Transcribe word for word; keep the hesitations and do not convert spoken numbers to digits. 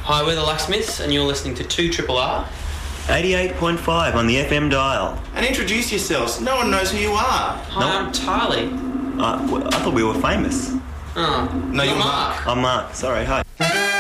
Hi, we're the Locksmiths, and you're listening to two Triple R. eighty-eight point five on the F M dial. And introduce yourselves. No one knows who you are. Hi, No. I'm Charlie. Uh, w- I thought we were famous. Oh, No, you're Mark. I'm Mark. Sorry, hi.